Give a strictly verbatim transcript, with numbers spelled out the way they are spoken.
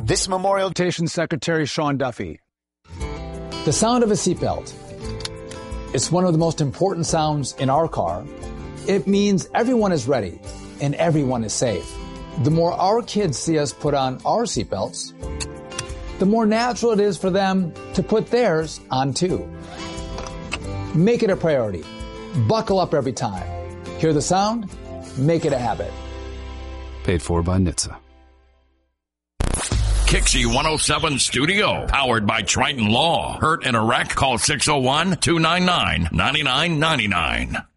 This Memorial Day, Secretary Sean Duffy. The sound of a seatbelt. It's one of the most important sounds in our car. It means everyone is ready and everyone is safe. The more our kids see us put on our seatbelts, the more natural it is for them to put theirs on too. Make it a priority. Buckle up every time. Hear the sound? Make it a habit. Paid for by N H T S A. Kixie one oh seven Studio, powered by Triton Law. Hurt in a wreck? Call six oh one, two nine nine, nine nine nine nine.